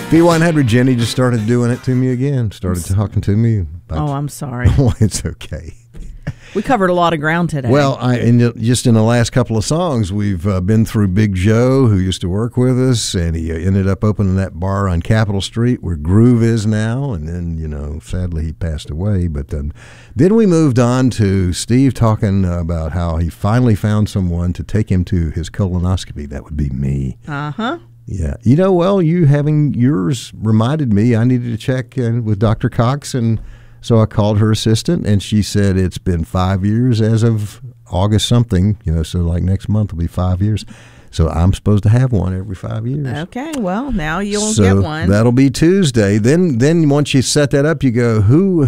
V100, Jenny just started doing it to me again. Started talking to me. Oh, I'm sorry. Oh, it's okay. We covered a lot of ground today. Well, just in the last couple of songs, we've been through Big Joe, who used to work with us, and he ended up opening that bar on Capitol Street where Groove is now. And then, sadly, he passed away. But then we moved on to Steve talking about how he finally found someone to take him to his colonoscopy. That would be me. Uh-huh. Yeah. You having yours reminded me I needed to check in with Dr. Cox, and so I called her assistant, and she said it's been 5 years as of August something, so like next month will be 5 years. So I'm supposed to have one every 5 years. Okay, well, now you'll get one. That'll be Tuesday. Then once you set that up, you go,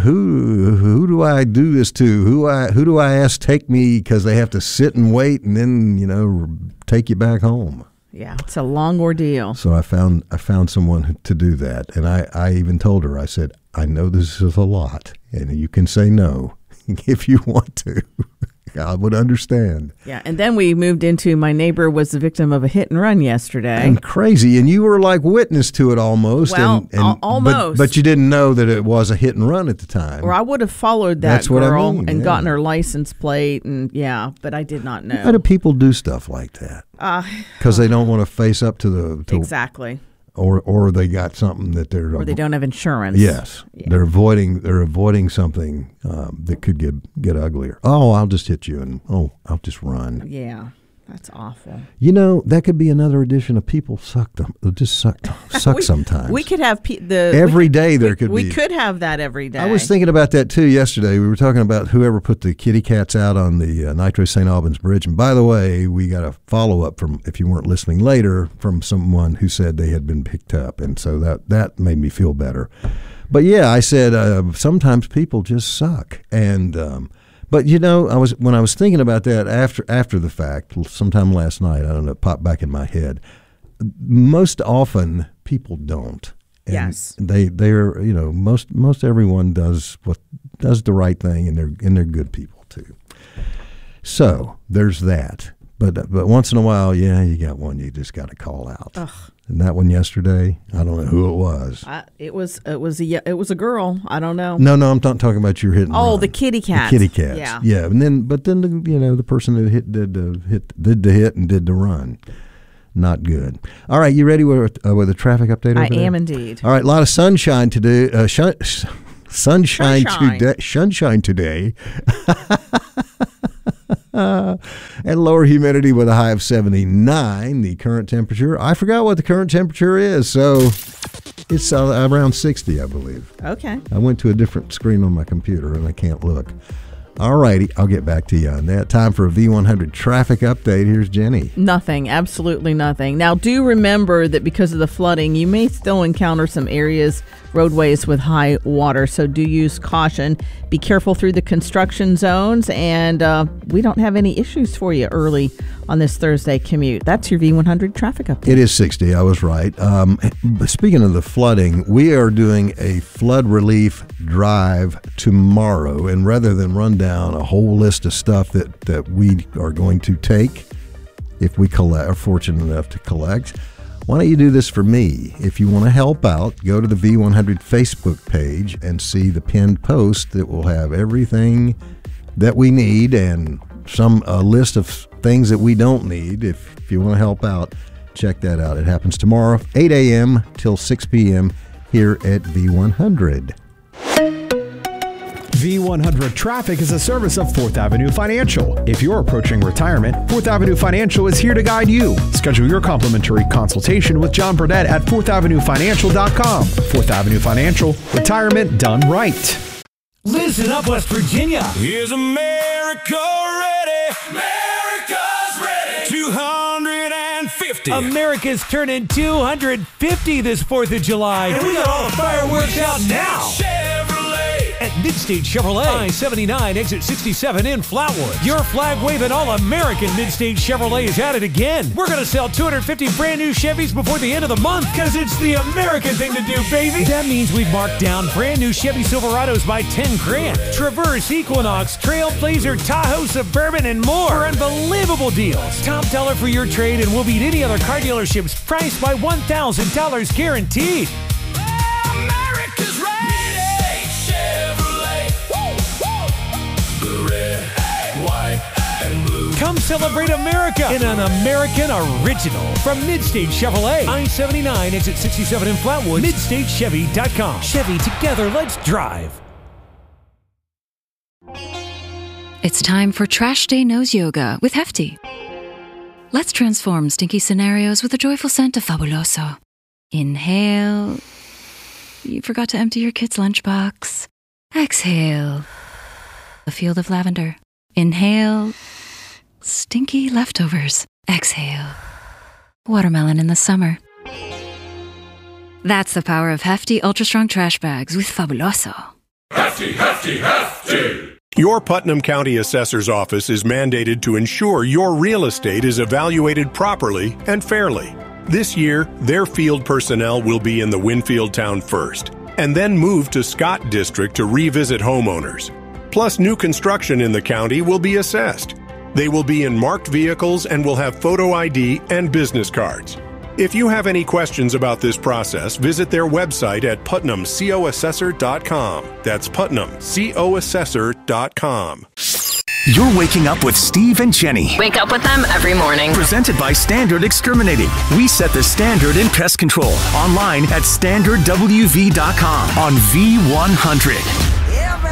who do I do this to? Who do I ask take me, because they have to sit and wait and then, take you back home. Yeah, it's a long ordeal. So I found someone to do that, and I even told her, I said, I know this is a lot, and you can say no if you want to. I would understand. Yeah, and then we moved into my neighbor was the victim of a hit and run yesterday. And crazy, and you were like witness to it almost. Well, almost. But you didn't know that it was a hit and run at the time. Or I would have followed that girl and gotten her license plate, and but I did not know. How do people do stuff like that? Because they don't want to face up to the... Exactly. Or they got something that they're... Or they don't have insurance. Yes. Yeah. They're avoiding something that could get uglier. Oh, I'll just hit you, and I'll just run. Yeah. That's awful. That could be another edition of People Suck sometimes. We could have every day there could be. We could have that every day. I was thinking about that too yesterday. We were talking about whoever put the kitty cats out on the Nitro St. Albans Bridge. And by the way, we got a follow-up from, if you weren't listening later, from someone who said they had been picked up. And so that made me feel better. But yeah, I said sometimes people just suck. And but when I was thinking about that after the fact, sometime last night, I don't know, it popped back in my head. Most often, people don't. And yes, they're most everyone does the right thing, and they're good people too. So there's that. But once in a while, you got one you just got to call out. Ugh. And that one yesterday, I don't know who it was. It was a girl. I don't know. No, I'm not talking about your hit and run. Oh, the kitty cat. The kitty cats. Yeah. And then the person that did the hit and did the run. Not good. All right, you ready with a traffic update? I am indeed. All right, a lot of sunshine today. Sunshine today. And lower humidity with a high of 79. The current temperature, I forgot what the current temperature is, so it's around 60, I believe. Okay. I went to a different screen on my computer, and I can't look. All righty, I'll get back to you on that. Time for a V100 traffic update. Here's Jenny. Nothing, absolutely nothing. Now, do remember that because of the flooding, you may still encounter some roadways with high water, so do use caution. Be careful through the construction zones, and we don't have any issues for you early on this Thursday commute. That's your V100 traffic update. It is 60, I was right. Speaking of the flooding, we are doing a flood relief drive tomorrow, and rather than run down a whole list of stuff that we are going to take, if we are fortunate enough to collect, why don't you do this for me? If you want to help out, go to the V100 Facebook page and see the pinned post that will have everything that we need and a list of things that we don't need. If you want to help out, check that out. It happens tomorrow, 8 a.m. till 6 p.m. here at V100. V100 Traffic is a service of 4th Avenue Financial. If you're approaching retirement, 4th Avenue Financial is here to guide you. Schedule your complimentary consultation with John Burdett at 4thavenuefinancial.com. 4th Avenue Financial, retirement done right. Listen up, West Virginia. Is America ready? America's ready. 250. America's turning 250 this 4th of July. And we got all the fireworks out now. At Midstate Chevrolet, I-79, exit 67 in Flatwood. Your flag-waving all-American Midstate Chevrolet is at it again. We're going to sell 250 brand-new Chevys before the end of the month because it's the American thing to do, baby. That means we've marked down brand-new Chevy Silverados by 10 grand. Traverse, Equinox, Trailblazer, Tahoe, Suburban, and more for unbelievable deals. Top dollar for your trade, and we'll beat any other car dealership's price by $1,000 guaranteed. celebrate America in an American original. From Midstate Chevrolet, I-79, exit 67 in Flatwood, MidstateChevy.com. Chevy, together, let's drive. It's time for Trash Day Nose Yoga with Hefty. Let's transform stinky scenarios with a joyful scent of Fabuloso. Inhale. You forgot to empty your kid's lunchbox. Exhale. A field of lavender. Inhale. Stinky leftovers. Exhale. Watermelon in the summer. That's the power of Hefty Ultra Strong Trash Bags with Fabuloso. Hefty, hefty, hefty. Your Putnam County Assessor's Office is mandated to ensure your real estate is evaluated properly and fairly. This year, their field personnel will be in the Winfield town first, and then move to Scott District to revisit homeowners. Plus, new construction in the county will be assessed. They will be in marked vehicles and will have photo ID and business cards. If you have any questions about this process, visit their website at PutnamCOAssessor.com. That's PutnamCOAssessor.com. You're waking up with Steve and Jenny. Wake up with them every morning. Presented by Standard Exterminating. We set the standard in pest control. Online at StandardWV.com on V100.